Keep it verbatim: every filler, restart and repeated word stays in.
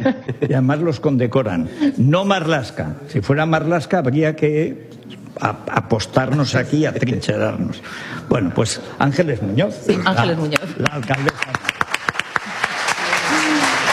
Y además los condecoran. No Marlaska. Si fuera Marlaska habría que a, apostarnos aquí, a trincherarnos. Bueno, pues Ángeles Muñoz. Sí, Ángeles la, Muñoz. La alcaldesa.